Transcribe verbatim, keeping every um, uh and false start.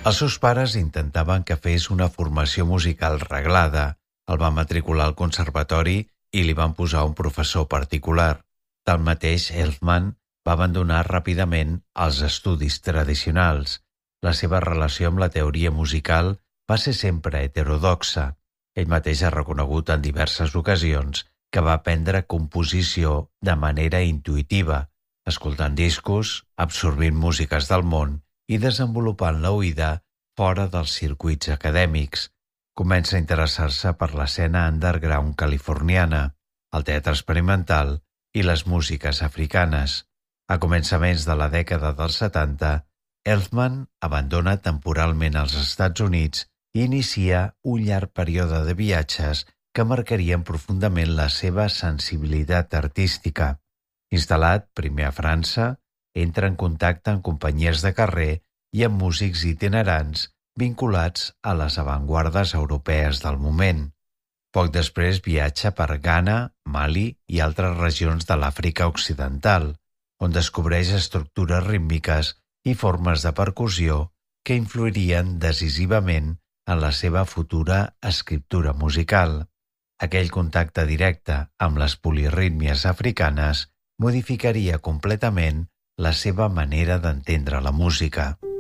Els seus pares intentaven que fes una formació musical reglada, el van matricular al conservatori i li van posar un professor particular. Tanmateix, Elfman va abandonar ràpidament els estudis tradicionals. La seva relació amb la teoria musical va ser sempre heterodoxa. Ell mateix ha reconegut en diverses ocasions que va aprendre composició de manera intuïtiva, escoltant discos, absorbint músiques del món i desenvolupant l'oïda fora dels circuits acadèmics. Comença a interessar-se per l'escena underground californiana, el teatre experimental i les músiques africanes. A començaments de la dècada dels setanta, Elfman abandona temporalment els Estats Units i inicia un llarg període de viatges que marcarien profundament la seva sensibilitat artística. Instal·lat primer a França, entra en contacte amb companyies de carrer i amb músics itinerants vinculats a les avantguardes europees del moment. Poc després viatja per Ghana, Mali i altres regions de l'Àfrica Occidental, on descobreix estructures rítmiques i formes de percussió que influirien decisivament en la seva futura escriptura musical. Aquell contacte directe amb les polirítmies africanes modificaria completament la seva manera d'entendre la música.